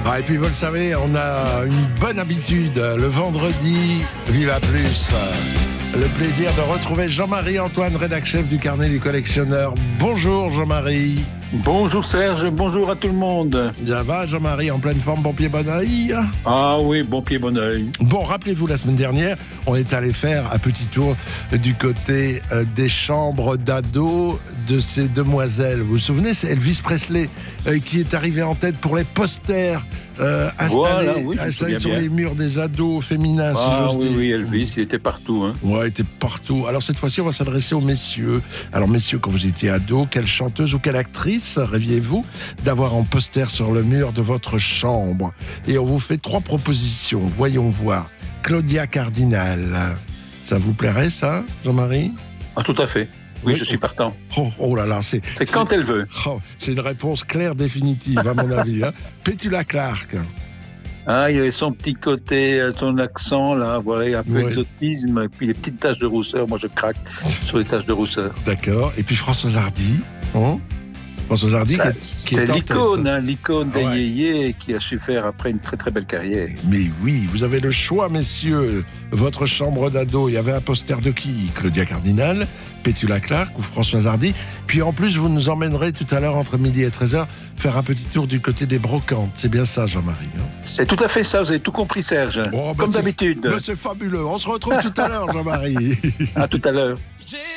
Ah, et puis vous le savez, on a une bonne habitude. Le vendredi, Viva Plus. Le plaisir de retrouver Jean-Marie Antoine, rédac-chef du Carnet du Collectionneur. Bonjour Jean-Marie. Bonjour Serge, bonjour à tout le monde. Ça va Jean-Marie, en pleine forme, bon pied, bon oeil? Ah oui, bon pied, bon oeil. Bon, rappelez-vous, la semaine dernière, on est allé faire un petit tour du côté des chambres d'ados de ces demoiselles. Vous vous souvenez, c'est Elvis Presley qui est arrivé en tête pour les posters installés, installés sur les murs des ados féminins. Oui, Elvis, il était partout. Hein. Ouais, il était partout. Alors cette fois-ci, on va s'adresser aux messieurs. Alors messieurs, quand vous étiez ado, quelle chanteuse ou quelle actrice rêviez-vous d'avoir en poster sur le mur de votre chambre? Et on vous fait 3 propositions. Voyons voir. Claudia Cardinal. Ça vous plairait, ça, Jean-Marie? Ah, tout à fait. Oui, je suis partant. Oh là là, c'est quand elle veut. C'est une réponse claire, définitive, à mon avis. Hein. Petula Clark. Ah, il y avait son petit côté, son accent, là, voilà, un peu exotisme, et puis les petites taches de rousseur. Moi, je craque sur les taches de rousseur. D'accord. Et puis Françoise Hardy. Françoise Hardy, qui est l'icône, hein, l'icône des yéyés qui a su faire après une très très belle carrière. Mais oui, vous avez le choix, messieurs. Votre chambre d'ado, il y avait un poster de qui? Claudia Cardinal, Petula Clark ou Françoise Hardy. Puis en plus, vous nous emmènerez tout à l'heure entre midi et 13h faire un petit tour du côté des brocantes. C'est bien ça, Jean-Marie, hein? C'est tout à fait ça, vous avez tout compris, Serge. Comme d'habitude. C'est fabuleux. On se retrouve tout à l'heure, Jean-Marie. À tout à l'heure.